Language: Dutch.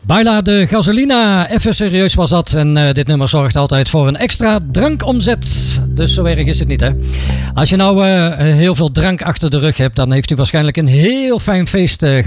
Baila de Gasolina, even serieus was dat. En dit nummer zorgt altijd voor een extra drankomzet. Dus zo erg is het niet, hè. Als je nou heel veel drank achter de rug hebt, dan heeft u waarschijnlijk een heel fijn feest